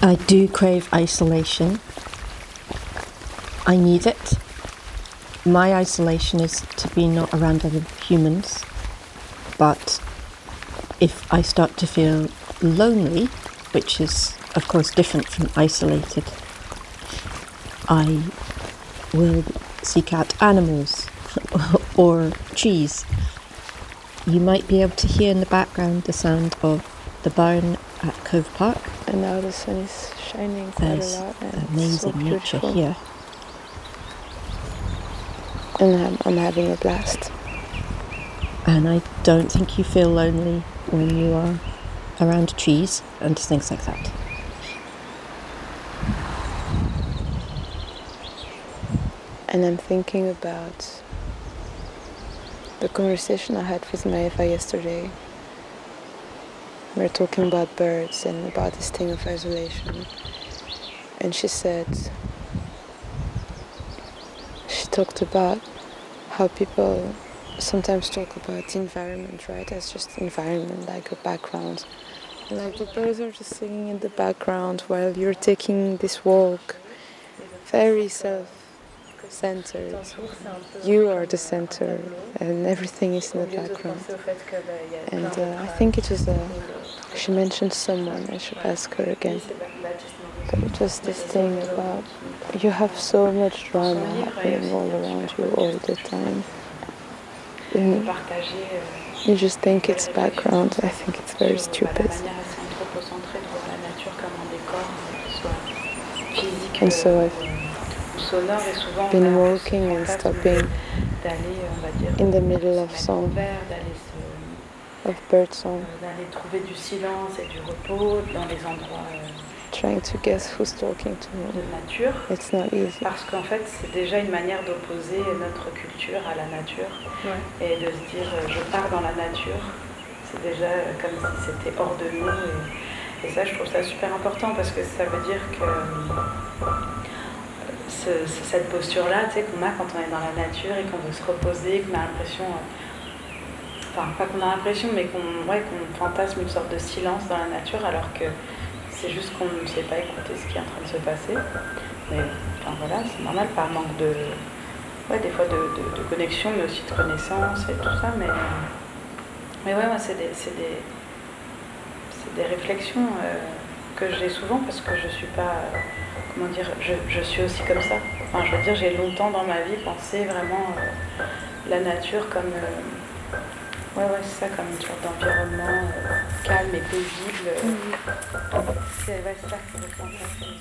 I do crave isolation. I need it. My isolation is to be not around other humans. But if I start to feel lonely, which is, of course, different from isolated, I will seek out animals or trees. You might be able to hear in the background the sound of the barn at Cove Park. And now the sun is shining quite a lot. And amazing so nature here. And I'm having a blast. And I don't think you feel lonely when you are around trees and things like that. And I'm thinking about the conversation I had with Maeva yesterday. We were talking about birds and about this thing of isolation. And she talked about how people sometimes talk about the environment, right, as just environment, like a background. And like the birds are just singing in the background while you're taking this walk, very self-centered. You are the center and everything is in the background. And I think it was she mentioned someone, I should ask her again. But just this thing about you have so much drama happening all around you all the time. And you just think it's background. I think it's very stupid. And so I've been walking and stopping in the middle of song, of bird song, trying to guess who's talking to me. It's not easy. Parce qu'en fait, c'est déjà une manière d'opposer notre culture à la nature. Ouais. Et de se dire, je pars dans la nature. C'est déjà comme si c'était hors de nous. Et ça, je trouve ça super important parce que ça veut dire que cette posture-là, tu sais, qu'on a quand on est dans la nature et qu'on veut se reposer, qu'on a l'impression... Enfin, pas qu'on a l'impression, mais qu'on fantasme une sorte de silence dans la nature alors que c'est juste qu'on ne sait pas écouter ce qui est en train de se passer. Mais enfin, voilà, c'est normal par manque de... Ouais, des fois de connexion, mais aussi de connaissance et tout ça. Mais ouais, moi, c'est des réflexions que j'ai souvent parce que je suis pas... comment dire, je suis aussi comme ça. Enfin, je veux dire, j'ai longtemps dans ma vie pensé vraiment la nature comme... ouais, c'est ça, comme une sorte d'environnement calme et paisible. C'est ça que je pense.